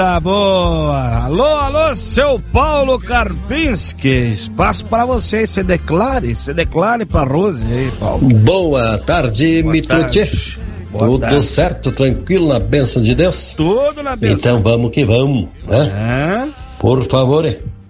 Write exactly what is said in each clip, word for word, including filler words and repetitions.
Tá boa. Alô, alô, seu Paulo Karpinski. Espaço para você, se declare, se declare pra Rose aí, Paulo. Boa tarde, Mitruti. Tudo tarde. certo, tranquilo, na bênção de Deus? Tudo na bênção. Então vamos que vamos, né? É. Por favor,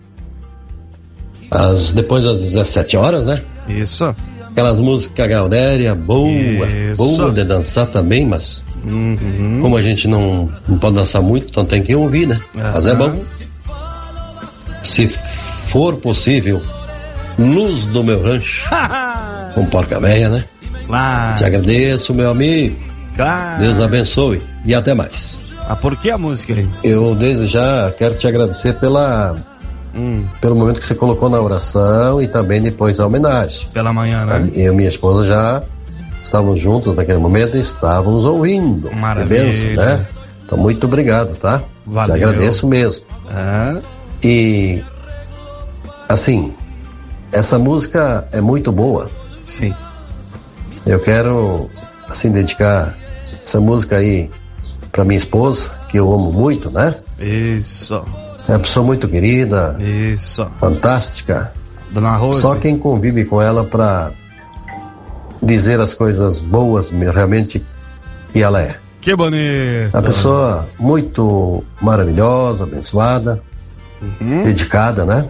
As, depois das dezessete horas, né? Isso. Aquelas músicas Gaudéria, boa, Isso. boa de dançar também, mas Uhum. como a gente não, não pode dançar muito, então tem que ouvir, né? Uhum. Mas é bom. Se for possível, Luz do Meu Rancho, com Porca Véia, né? Claro. Te agradeço, meu amigo. Claro. Deus abençoe e até mais. Ah, por que a música aí? Eu desde já quero te agradecer pela Hum. pelo momento que você colocou na oração e também depois a homenagem. Pela manhã, né? Eu e minha esposa já estávamos juntos naquele momento e estávamos ouvindo. Maravilha. Que bênção, né? Então, muito obrigado, tá? Valeu. Te agradeço mesmo. É. E, assim, essa música é muito boa. Sim. Eu quero, assim, dedicar essa música aí pra minha esposa, que eu amo muito, né? Isso. É uma pessoa muito querida, Isso. fantástica. Dona Rose. Só quem convive com ela pra dizer as coisas boas realmente que ela é. Que bonito. Uma pessoa muito maravilhosa, abençoada, Uhum. dedicada, né?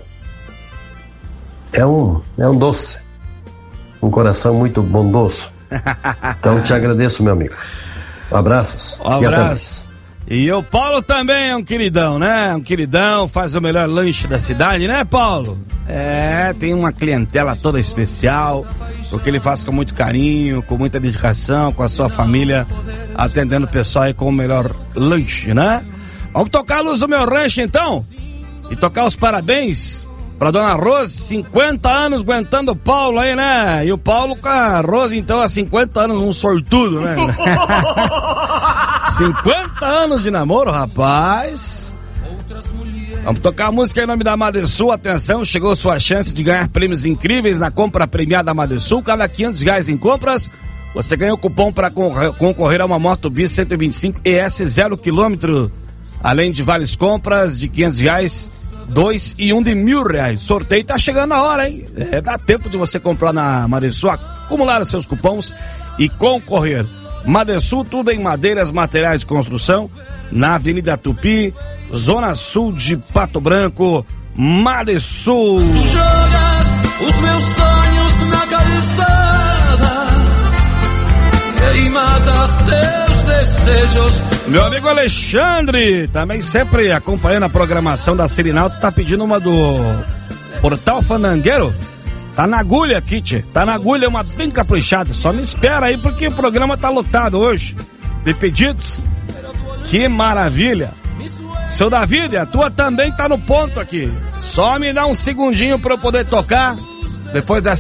É um, é um doce. Um coração muito bondoso. Então te agradeço, meu amigo. Abraços. Um E até abraço. E o Paulo também é um queridão, né? Um queridão, faz o melhor lanche da cidade, né, Paulo? É, tem uma clientela toda especial, porque ele faz com muito carinho, com muita dedicação, com a sua família, atendendo o pessoal aí com o melhor lanche, né? Vamos tocar a Luz do Meu Rancho, então? E tocar os parabéns pra Dona Rose, cinquenta anos aguentando o Paulo aí, né? E o Paulo com a Rose, então, há cinquenta anos, um sortudo, né? cinquenta anos de namoro, rapaz. Vamos tocar a música em nome da Madesul. Atenção, chegou sua chance de ganhar prêmios incríveis na compra premiada da Madesul. Cada quinhentos reais em compras, você ganha o cupom para concorrer a uma Moto Bis cento e vinte e cinco E S zero quilômetro. Além de vales compras de quinhentos reais, dois e um de mil reais. Sorteio tá chegando a hora, hein? É, dá tempo de você comprar na Madesul, acumular os seus cupons e concorrer. Madesul, tudo em madeiras, materiais de construção, na Avenida Tupi, Zona Sul de Pato Branco. Madesul. Tu jogas os meus sonhos na calçada e matas teus desejos. Meu amigo Alexandre, também sempre acompanhando a programação da Sirinalto, tá pedindo uma do Portal Fandangueiro. Tá na agulha aqui, tchê. Tá na agulha, uma bem caprichada. Só me espera aí, porque o programa tá lotado hoje de pedidos. Que maravilha. Seu David, a tua também tá no ponto aqui. Só me dá um segundinho pra eu poder tocar. Depois dessa